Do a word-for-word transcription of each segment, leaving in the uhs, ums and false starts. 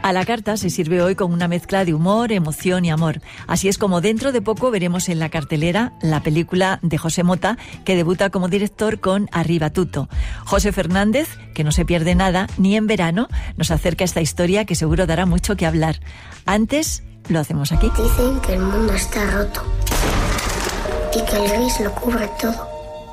A la carta se sirve hoy con una mezcla de humor, emoción y amor. Así es como dentro de poco veremos en la cartelera la película de José Mota, que debuta como director con Arriba Tutto. José Fernández, que no se pierde nada, ni en verano, nos acerca esta historia que seguro dará mucho que hablar. Antes, lo hacemos aquí. Dicen que el mundo está roto y que el gris lo cubre todo.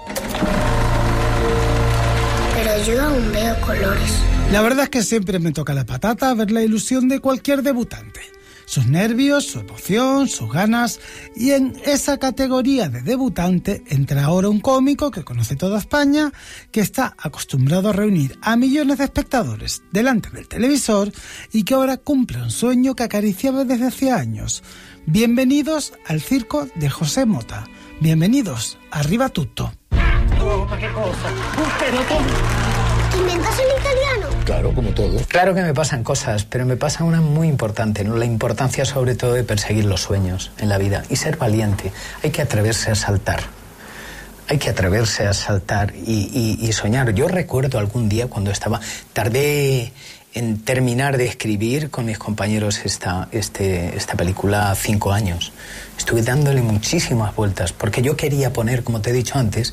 Pero yo aún veo colores. La verdad es que siempre me toca la patata ver la ilusión de cualquier debutante. Sus nervios, su emoción, sus ganas. Y en esa categoría de debutante entra ahora un cómico que conoce toda España, que está acostumbrado a reunir a millones de espectadores delante del televisor y que ahora cumple un sueño que acariciaba desde hace años. Bienvenidos al circo de José Mota. Bienvenidos a Arriba Tutto. Oh, ¿qué cosa? Un pelotón. ¿Inventas en italiano? Claro, como todo. Claro que me pasan cosas, pero me pasa una muy importante, ¿no? La importancia sobre todo de perseguir los sueños en la vida y ser valiente. Hay que atreverse a saltar. Hay que atreverse a saltar y, y, y soñar. Yo recuerdo algún día cuando estaba... Tardé en terminar de escribir con mis compañeros esta, este, esta película cinco años. Estuve dándole muchísimas vueltas porque yo quería poner, como te he dicho antes,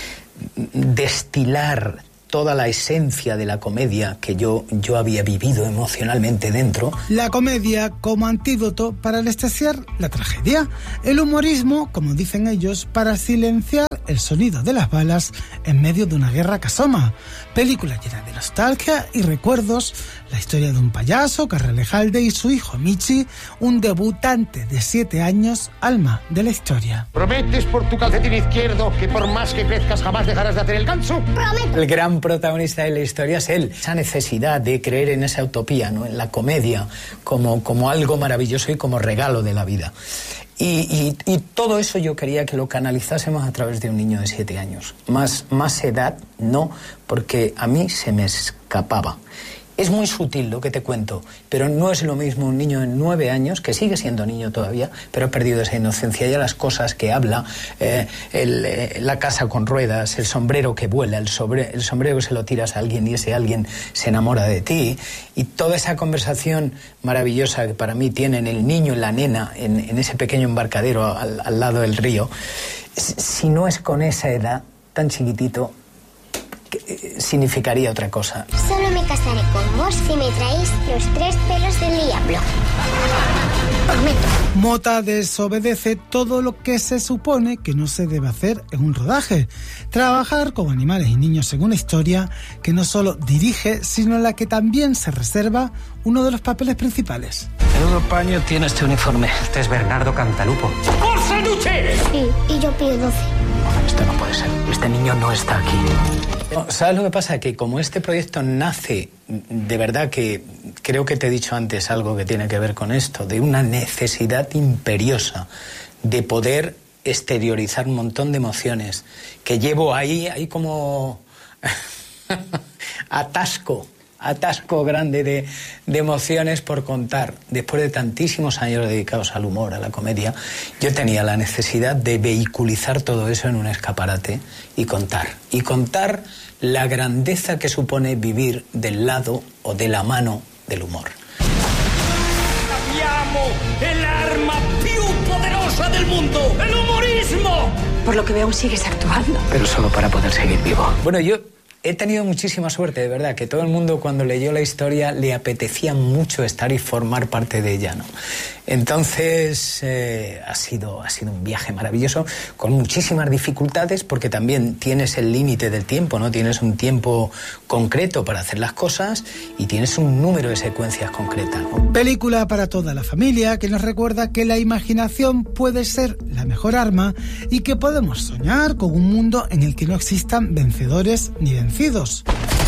destilar toda la esencia de la comedia que yo, yo había vivido emocionalmente dentro. La comedia como antídoto para anestesiar la tragedia. El humorismo, como dicen ellos, para silenciar el sonido de las balas en medio de una guerra que asoma. Película llena de nostalgia y recuerdos. La historia de un payaso, Carralejalde, y su hijo Michi, un debutante de siete años, alma de la historia. ¿Prometes por tu calcetín izquierdo que por más que crezcas jamás dejarás de hacer el ganso? ¡Prometo! El gran protagonista de la historia es él. Esa necesidad de creer en esa utopía, ¿no? En la comedia como, como algo maravilloso y como regalo de la vida. Y, y, y todo eso yo quería que lo canalizásemos a través de un niño de siete años. Más, más edad, no, porque a mí se me escapaba. Es muy sutil lo que te cuento, pero no es lo mismo un niño de nueve años, que sigue siendo niño todavía, pero ha perdido esa inocencia. Ya las cosas que habla, eh, el, eh, la casa con ruedas, el sombrero que vuela, el, sobre, el sombrero que se lo tiras a alguien y ese alguien se enamora de ti, y toda esa conversación maravillosa que para mí tienen el niño y la nena en, en ese pequeño embarcadero al, al lado del río, si no es con esa edad tan chiquitito, significaría otra cosa. Solo me casaré con vos si me traéis los tres pelos del diablo. Prometo. Mota desobedece todo lo que se supone que no se debe hacer en un rodaje. Trabajar con animales y niños en una historia que no solo dirige, sino en la que también se reserva uno de los papeles principales. Menudo paño tiene este uniforme. Este es Bernardo Cantalupo. ¡Orsa Duce! Sí, y yo pido doce. Esto no puede ser. Este niño no está aquí. ¿Sabes lo que pasa? Que como este proyecto nace, de verdad que creo que te he dicho antes algo que tiene que ver con esto, de una necesidad imperiosa de poder exteriorizar un montón de emociones que llevo ahí, ahí como atasco, atasco grande de, de emociones por contar. Después de tantísimos años dedicados al humor, a la comedia, yo tenía la necesidad de vehiculizar todo eso en un escaparate y contar. Y contar la grandeza que supone vivir del lado o de la mano del humor. ¡Abbiamo el arma più poderosa del mundo! ¡El humorismo! Por lo que veo, aún sigues actuando. Pero solo para poder seguir vivo. Bueno, yo he tenido muchísima suerte, de verdad, que todo el mundo cuando leyó la historia le apetecía mucho estar y formar parte de ella, ¿no? Entonces eh, ha sido, ha sido un viaje maravilloso, con muchísimas dificultades, porque también tienes el límite del tiempo, ¿no? Tienes un tiempo concreto para hacer las cosas y tienes un número de secuencias concretas, ¿no? Película para toda la familia que nos recuerda que la imaginación puede ser la mejor arma y que podemos soñar con un mundo en el que no existan vencedores ni vencidos.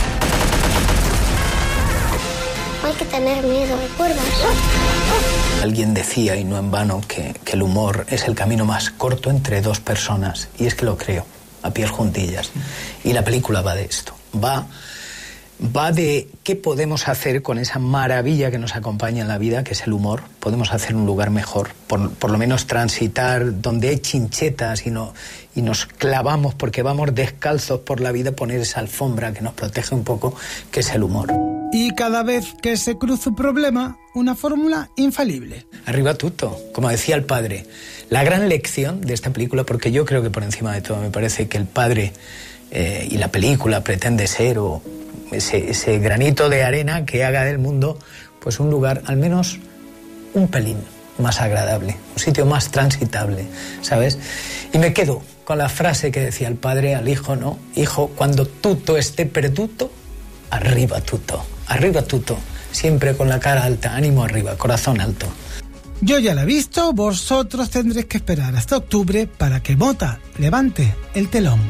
Hay que tener miedo, ¿recuerdas? Alguien decía, y no en vano, que, que el humor es el camino más corto entre dos personas, y es que lo creo, a pies juntillas. Y la película va de esto, va, va de qué podemos hacer con esa maravilla que nos acompaña en la vida, que es el humor. Podemos hacer un lugar mejor, por, por lo menos transitar donde hay chinchetas y, no, y nos clavamos porque vamos descalzos por la vida, poner esa alfombra que nos protege un poco, que es el humor. Y cada vez que se cruza un problema, una fórmula infalible. Arriba tutto, como decía el padre. La gran lección de esta película, porque yo creo que por encima de todo me parece que el padre eh, y la película pretende ser o ese, ese granito de arena que haga del mundo pues un lugar al menos un pelín más agradable, un sitio más transitable, ¿sabes? Y me quedo con la frase que decía el padre al hijo, ¿no? Hijo, cuando tutto esté perduto, arriba tutto, arriba tutto, siempre con la cara alta, ánimo arriba, corazón alto. Yo ya la he visto, vosotros tendréis que esperar hasta octubre para que Mota levante el telón.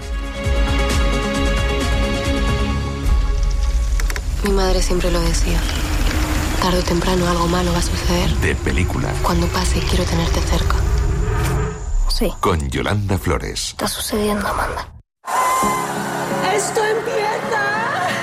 Mi madre siempre lo decía. Tarde o temprano algo malo va a suceder. De película. Cuando pase, quiero tenerte cerca. Sí. Con Yolanda Flores. Está sucediendo, Amanda. ¡Esto empieza!